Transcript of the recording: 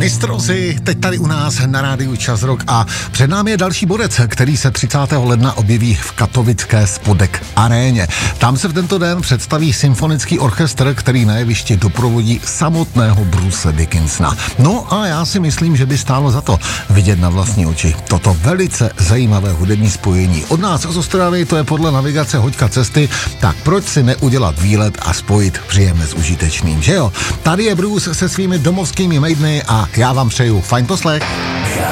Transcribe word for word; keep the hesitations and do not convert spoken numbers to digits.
Mistrozy, teď tady u nás na rádiu Čas Rock a před námi je další borec, který se třicátého ledna objeví v katovické Spodek aréně. Tam se v tento den představí symfonický orchestr, který na jevišti doprovodí samotného Bruce Dickinsona. No a já si myslím, že by stálo za to vidět na vlastní oči toto velice zajímavé hudební spojení. Od nás z Ostravy to je podle navigace hoďka cesty, tak proč si neudělat výlet a spojit příjemné s užitečným, že jo? Tady je Bruce se svými domovskými mejdny a já vám přeju fajn poslech.